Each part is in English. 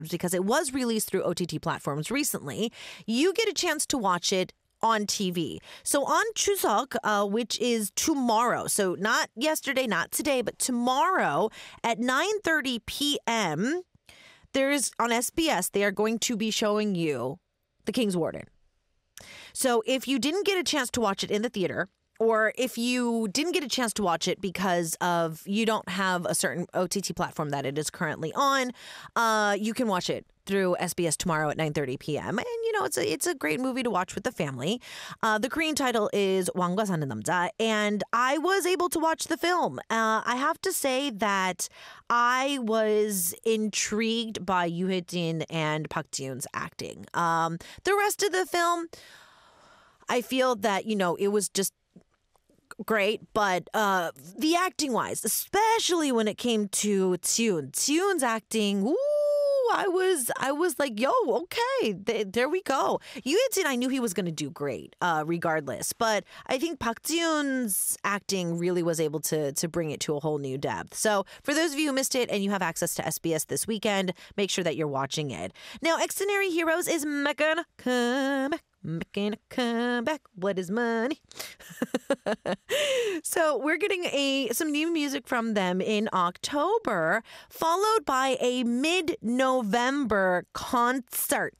because it was released through OTT platforms recently, you get a chance to watch it on TV. So on Chuseok, which is tomorrow, so not yesterday, not today, but tomorrow at 9:30 p.m., there's on SBS, they are going to be showing you The King's Warden. So if you didn't get a chance to watch it in the theater, or if you didn't get a chance to watch it because of you don't have a certain OTT platform that it is currently on, you can watch it through SBS tomorrow at 9:30 p.m. And, you know, it's a great movie to watch with the family. The Korean title is 왕과 사는 남자, and I was able to watch the film. I have to say that I was intrigued by Yoo Hae-jin and Park Ji-yoon's acting. The rest of the film, I feel that, you know, it was just great, but the acting wise, especially when it came to Jiyoon's acting, ooh, I was like, yo, okay, there we go. Yoo Hae-jin, I knew he was going to do great, regardless, but I think Park Ji-yoon's acting really was able to bring it to a whole new depth. So for those of you who missed it and you have access to SBS this weekend, make sure that you're watching it. Now, Extraordinary Heroes is making a comeback. Making a comeback. What is money? So we're getting some new music from them in October, followed by a mid-November concert.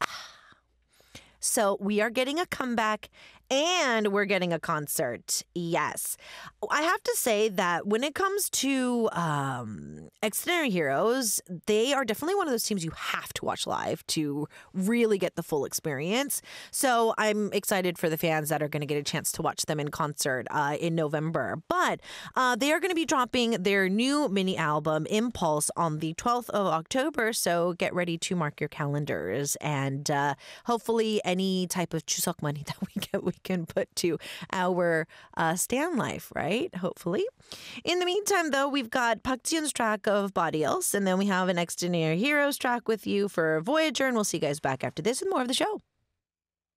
So we are getting a comeback and we're getting a concert. Yes. I have to say that when it comes to Extraordinary Heroes, they are definitely one of those teams you have to watch live to really get the full experience. So I'm excited for the fans that are going to get a chance to watch them in concert in November. But they are going to be dropping their new mini album, Impulse, on the 12th of October. So get ready to mark your calendars. And hopefully any type of Chuseok money that we get, we can put to our Stan life, right? Hopefully. In the meantime, though, we've got Park Ji-yoon's track of Body Else, and then we have an Extraordinary Heroes track with you for Voyager, and we'll see you guys back after this with more of the show.